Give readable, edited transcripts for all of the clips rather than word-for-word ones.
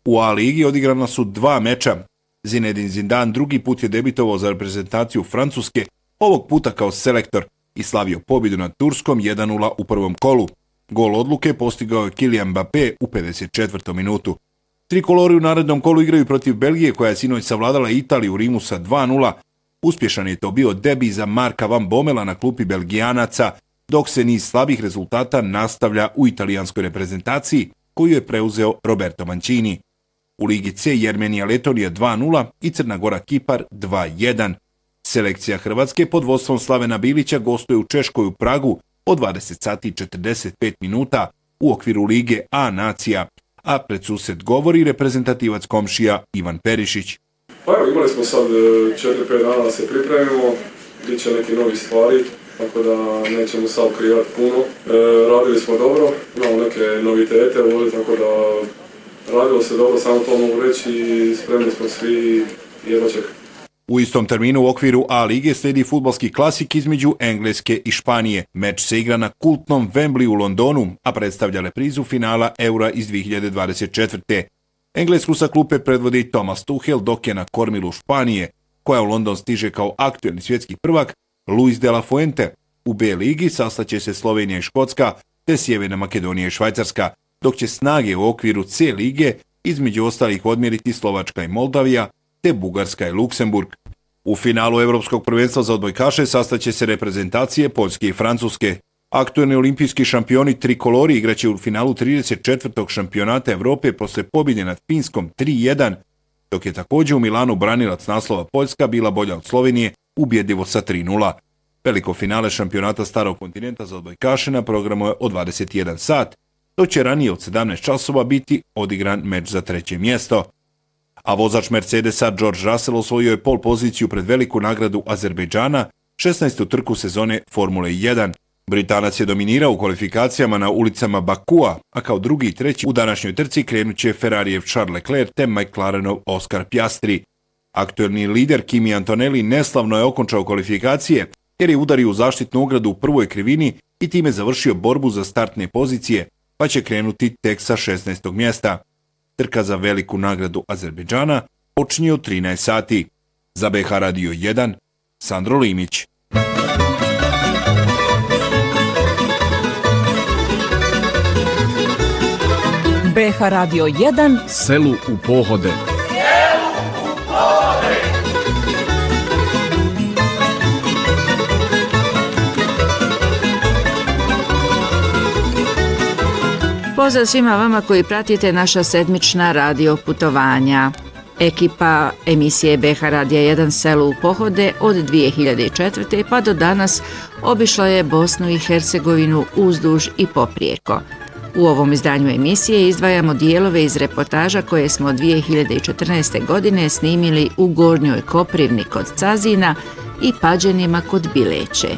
U A ligi odigrana su 2 meča. Zinedine Zidane drugi put je debitovao za reprezentaciju Francuske, ovog puta kao selektor, i slavio pobjedu nad Turskom 1:0 u prvom kolu. Gol odluke postigao je Kylian Mbappé u 54. minutu. Trikolori u narednom kolu igraju protiv Belgije, koja je sinoć savladala Italiju u Rimu sa 2:0. Uspješan je to bio debi za Marka Van Bommela na klupi Belgijanaca, dok se niz slabih rezultata nastavlja u italijanskoj reprezentaciji, koju je preuzeo Roberto Mancini. U Ligi C Jermenija Letonija 2:0 i Crna Gora Kipar 2:1. Selekcija Hrvatske pod vodstvom Slavena Bilića gostuje u Češkoj u Pragu od 20 sati i 45 minuta u okviru Lige A nacija, a pred susret govori reprezentativac komšija Ivan Perišić. Pa evo, imali smo sad 4-5 dana da se pripremimo, bit će neki novi stvari, tako da nećemo sad krivati puno. Radili smo dobro, imamo neke novitete ovdje, tako da radilo se dobro, samo to mogu reći i spremni smo svi jedva čekati. U istom terminu u okviru A lige slijedi fudbalski klasik između Engleske i Španije. Meč se igra na kultnom Wembley u Londonu, a predstavlja reprizu finala Eura iz 2024. Englesku sa klupe predvodi Thomas Tuchel, dok je na kormilu Španije, koja u London stiže kao aktuelni svjetski prvak, Luis de la Fuente. U B ligi sastaće se Slovenija i Škotska, te Sjeverna Makedonija i Švajcarska, dok će snage u okviru C lige između ostalih odmjeriti Slovačka i Moldavija, te Bugarska i Luksemburg. U finalu Evropskog prvenstva za odbojkaše sastaće se reprezentacije Poljske i Francuske. Aktuelni olimpijski šampioni trikolori igraće u finalu 34. šampionata Evrope posle pobjede nad Finskom 3:1, dok je također u Milanu branilac naslova Poljska bila bolja od Slovenije ubjedljivo sa 3:0. Veliko finale šampionata Starog kontinenta za odbojkaše na programu je od 21 sat, dok će ranije od 17 časova biti odigran meč za 3. mjesto. A vozač Mercedesa George Russell osvojio je pol poziciju pred veliku nagradu Azerbejdžana, 16. trku sezone Formule 1. Britanac je dominirao u kvalifikacijama na ulicama Bakua, a kao drugi i treći u današnjoj trci krenut će Ferrarijev Charles Leclerc te McLarenov Oscar Piastri. Aktuelni lider Kimi Antonelli neslavno je okončao kvalifikacije jer je udario u zaštitnu ogradu u prvoj krivini i time završio borbu za startne pozicije, pa će krenuti tek sa 16. mjesta. Trka za veliku nagradu Azerbejdžana počinje u 13 sati. Za BH Radio 1, Sandro Limić. BH Radio 1, selu u pohode. Pozdrav svima vama koji pratite naša sedmična radio putovanja. Ekipa emisije BH Radija 1 selu u pohode od 2004. pa do danas obišla je Bosnu i Hercegovinu uzduž i poprijeko. U ovom izdanju emisije izdvajamo dijelove iz reportaža koje smo 2014. godine snimili u Gornjoj Koprivni kod Cazina i Pađenima kod Bileće.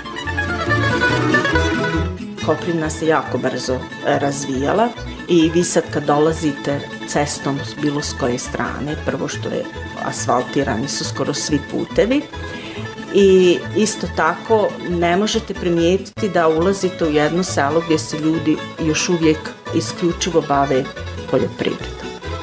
Koprivna se jako brzo razvijala i vi sad kad dolazite cestom s bilo s koje strane, prvo što je asfaltirani su skoro svi putevi i isto tako ne možete primijetiti da ulazite u jedno selo gdje se ljudi još uvijek isključivo bave poljoprivredom.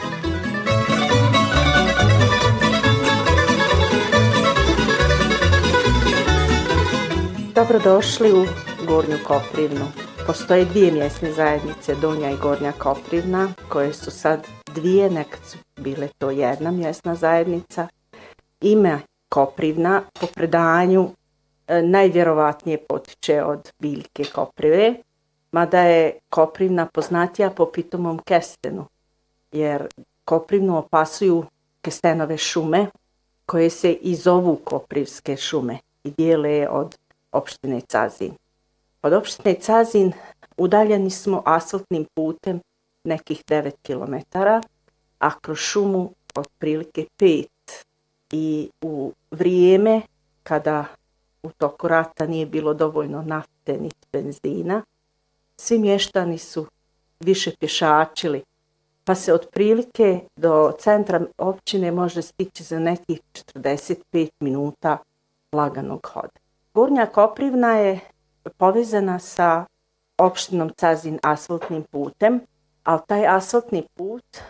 Dobrodošli u Gornju Koprivnu. Postoje 2 mjesne zajednice, Donja i Gornja Koprivna, koje su sad 2, nekad su bile to 1 mjesna zajednica. Ime Koprivna po predanju najvjerovatnije potiče od biljke koprive, mada je Koprivna poznatija po pitomom kestenu, jer Koprivnu opasuju kestenove šume, koje se i zovu Koprivske šume i dijele od opštine Cazin. Od opštine Cazin udaljeni smo asfaltnim putem nekih 9 km, a kroz šumu otprilike 5. I u vrijeme kada u toku rata nije bilo dovoljno nafte ni benzina, svi mještani su više pješačili, pa se otprilike do centra općine može stići za nekih 45 minuta laganog hoda. Gornja Koprivna je povezana sa opštinom Cazin asfaltnim putem, ali taj asfaltni put